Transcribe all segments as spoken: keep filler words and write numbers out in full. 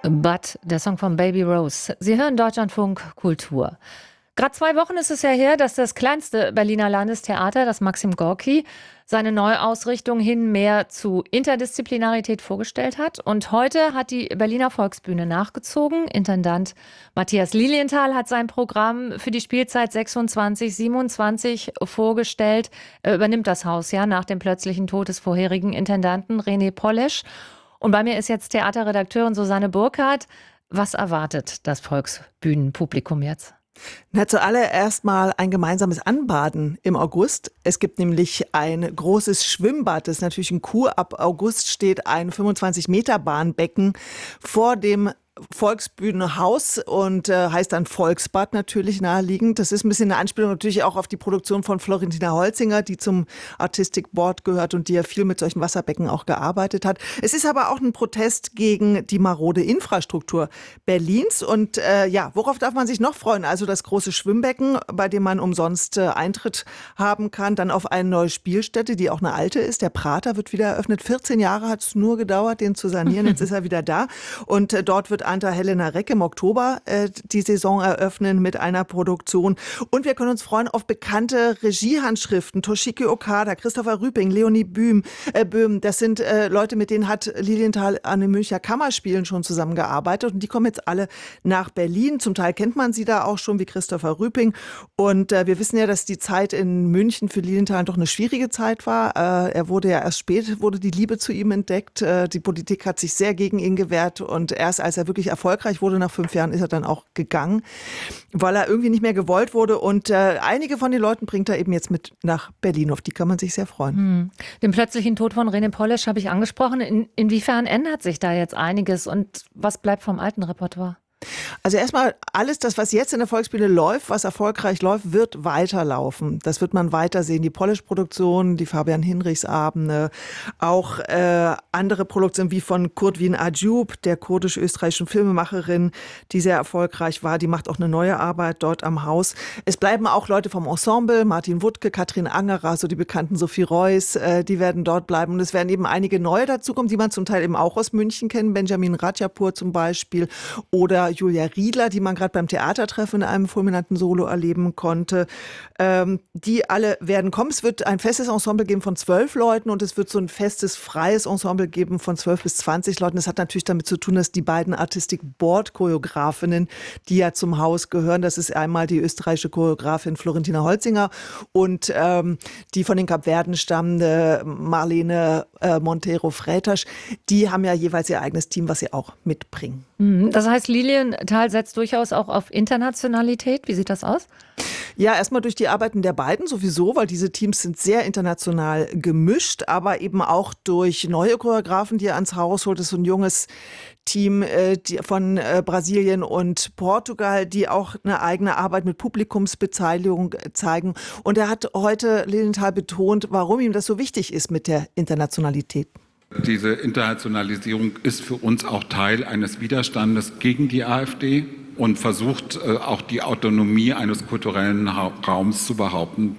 But, der Song von Baby Rose. Sie hören Deutschlandfunk Kultur. Gerade zwei Wochen ist es ja her, dass das kleinste Berliner Landestheater, das Maxim Gorki, seine Neuausrichtung hin mehr zu Interdisziplinarität vorgestellt hat. Und heute hat die Berliner Volksbühne nachgezogen. Intendant Matthias Lilienthal hat sein Programm für die Spielzeit sechsundzwanzig siebenundzwanzig vorgestellt. Er übernimmt das Haus ja nach dem plötzlichen Tod des vorherigen Intendanten René Polesch. Und bei mir ist jetzt Theaterredakteurin Susanne Burkhardt. Was erwartet das Volksbühnenpublikum jetzt? Na, zuallererst mal ein gemeinsames Anbaden im August. Es gibt nämlich ein großes Schwimmbad, das ist natürlich ein Coup. Ab August steht ein fünfundzwanzig Meter Bahnbecken vor dem Volksbühnenhaus und äh, heißt dann Volksbad natürlich naheliegend. Das ist ein bisschen eine Anspielung natürlich auch auf die Produktion von Florentina Holzinger, die zum Artistic Board gehört und die ja viel mit solchen Wasserbecken auch gearbeitet hat. Es ist aber auch ein Protest gegen die marode Infrastruktur Berlins. Und äh, ja, worauf darf man sich noch freuen? Also das große Schwimmbecken, bei dem man umsonst äh, Eintritt haben kann. Dann auf eine neue Spielstätte, die auch eine alte ist. Der Prater wird wieder eröffnet. vierzehn Jahre hat es nur gedauert, den zu sanieren. Jetzt ist er wieder da. Und äh, dort wird Anta Helena Reck im Oktober äh, die Saison eröffnen mit einer Produktion. Und wir können uns freuen auf bekannte Regiehandschriften. Toshiki Okada, Christopher Rüping, Leonie Bühm, äh, Böhm. Das sind äh, Leute, mit denen hat Lilienthal an den Münchner Kammerspielen schon zusammengearbeitet. Und die kommen jetzt alle nach Berlin. Zum Teil kennt man sie da auch schon, wie Christopher Rüping. Und äh, wir wissen ja, dass die Zeit in München für Lilienthal doch eine schwierige Zeit war. Äh, er wurde ja erst spät, wurde die Liebe zu ihm entdeckt. Äh, die Politik hat sich sehr gegen ihn gewehrt. Und erst als er wirklich erfolgreich wurde, nach fünf Jahren ist er dann auch gegangen, weil er irgendwie nicht mehr gewollt wurde. Und äh, einige von den Leuten bringt er eben jetzt mit nach Berlin. Auf die kann man sich sehr freuen. Hm. Den plötzlichen Tod von René Polesch habe ich angesprochen. In, inwiefern ändert sich da jetzt einiges und was bleibt vom alten Repertoire? Also erstmal alles das, was jetzt in der Volksbühne läuft, was erfolgreich läuft, wird weiterlaufen. Das wird man weitersehen. Die Polesch-Produktion, die Fabian Hinrichs-Abende, auch äh, andere Produktionen wie von Kurtwin Acıp, der kurdisch-österreichischen Filmemacherin, die sehr erfolgreich war. Die macht auch eine neue Arbeit dort am Haus. Es bleiben auch Leute vom Ensemble, Martin Wuttke, Katrin Angerer, so die bekannten Sophie Reuss, äh, die werden dort bleiben. Und es werden eben einige neue dazukommen, die man zum Teil eben auch aus München kennt. Benjamin Radjapur zum Beispiel oder Julia Riedler, die man gerade beim Theatertreffen in einem fulminanten Solo erleben konnte. Ähm, die alle werden kommen. Es wird ein festes Ensemble geben von zwölf Leuten und es wird so ein festes, freies Ensemble geben von zwölf bis zwanzig Leuten. Das hat natürlich damit zu tun, dass die beiden Artistic Board Choreografinnen, die ja zum Haus gehören, das ist einmal die österreichische Choreografin Florentina Holzinger und ähm, die von den Kapverden stammende Marlene äh, Monteiro Freitas, die haben ja jeweils ihr eigenes Team, was sie auch mitbringen. Das heißt, Lilienthal setzt durchaus auch auf Internationalität. Wie sieht das aus? Ja, erstmal durch die Arbeiten der beiden sowieso, weil diese Teams sind sehr international gemischt, aber eben auch durch neue Choreografen, die er ans Haus holt. Das ist so ein junges Team äh, die, von äh, Brasilien und Portugal, die auch eine eigene Arbeit mit Publikumsbeteiligung zeigen. Und er hat heute Lilienthal betont, warum ihm das so wichtig ist mit der Internationalität. Diese Internationalisierung ist für uns auch Teil eines Widerstandes gegen die AfD und versucht auch die Autonomie eines kulturellen Raums zu behaupten.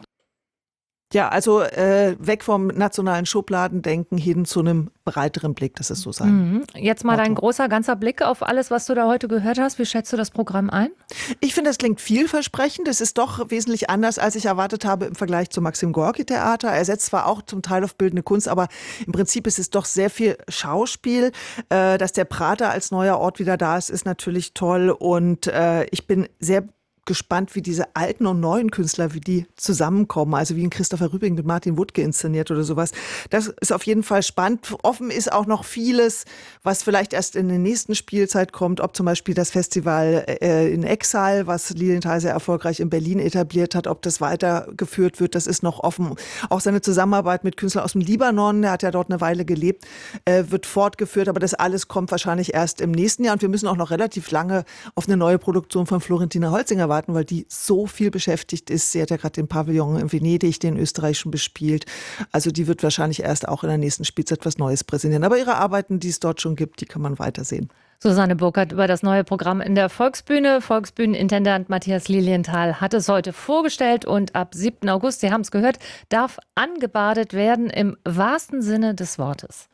Ja, also äh, weg vom nationalen Schubladendenken hin zu einem breiteren Blick, das ist so sein. Mhm. Jetzt mal dein großer, ganzer Blick auf alles, was du da heute gehört hast. Wie schätzt du das Programm ein? Ich finde, das klingt vielversprechend. Es ist doch wesentlich anders, als ich erwartet habe im Vergleich zum Maxim Gorki Theater. Er setzt zwar auch zum Teil auf bildende Kunst, aber im Prinzip ist es doch sehr viel Schauspiel. Äh, dass der Prater als neuer Ort wieder da ist, ist natürlich toll. Und äh, ich bin sehr gespannt, wie diese alten und neuen Künstler, wie die zusammenkommen. Also wie ein Christopher Rüping mit Martin Wuttke inszeniert oder sowas. Das ist auf jeden Fall spannend. Offen ist auch noch vieles, was vielleicht erst in der nächsten Spielzeit kommt. Ob zum Beispiel das Festival äh, in Exile, was Lilienthal sehr erfolgreich in Berlin etabliert hat, ob das weitergeführt wird, das ist noch offen. Auch seine Zusammenarbeit mit Künstlern aus dem Libanon, der hat ja dort eine Weile gelebt, äh, wird fortgeführt. Aber das alles kommt wahrscheinlich erst im nächsten Jahr. Und wir müssen auch noch relativ lange auf eine neue Produktion von Florentina Holzinger warten, weil die so viel beschäftigt ist. Sie hat ja gerade den Pavillon in Venedig, den österreichischen, bespielt. Also die wird wahrscheinlich erst auch in der nächsten Spielzeit was Neues präsentieren. Aber ihre Arbeiten, die es dort schon gibt, die kann man weitersehen. Susanne Burkhardt über das neue Programm in der Volksbühne. Volksbühnenintendant Matthias Lilienthal hat es heute vorgestellt und ab siebten August, Sie haben es gehört, darf angebadet werden im wahrsten Sinne des Wortes.